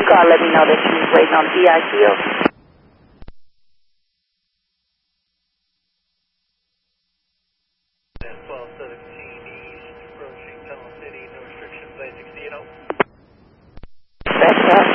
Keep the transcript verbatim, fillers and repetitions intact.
uh, let me know that she's waiting on the E I Q. twelve seventeen East, approaching Tunnel City, no restrictions, I sixty, you know. That's right.